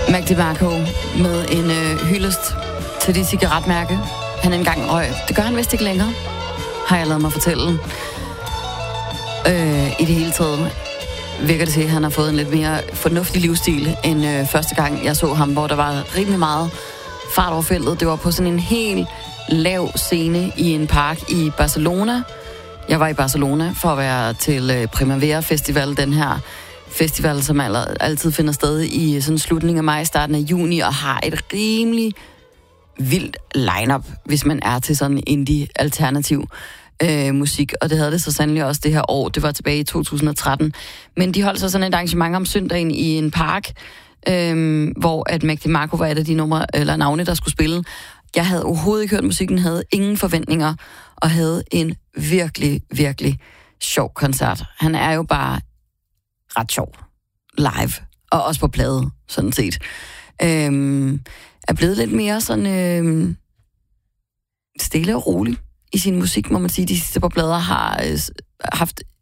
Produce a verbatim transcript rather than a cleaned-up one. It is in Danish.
Mac DeMarco med en øh, hyldest til det cigaretmærke, han engang røg. Det gør han vist ikke længere, har jeg ladet mig fortælle. Øh, I det hele taget virker det til, at han har fået en lidt mere fornuftig livsstil end øh, første gang, jeg så ham, hvor der var rimelig meget fart over feltet. Det var på sådan en helt lav scene i en park i Barcelona. Jeg var i Barcelona for at være til øh, Primavera Festival, den her festival, som altid finder sted i sådan slutningen af maj, starten af juni, og har et rimelig vildt line-up, hvis man er til sådan indie-alternativ øh, musik. Og det havde det så sandelig også det her år. Det var tilbage i to tusind og tretten. Men de holdt så sådan et arrangement om søndagen i en park, øh, hvor at Mac DeMarco var et af de numre, eller navne, der skulle spille. Jeg havde overhovedet ikke hørt musikken, havde ingen forventninger, og havde en virkelig, virkelig sjov koncert. Han er jo bare ret sjov live, og også på plade, sådan set. Øhm, er blevet lidt mere sådan øhm, stille og rolig i sin musik, må man sige. De sidste par plader har øh, haft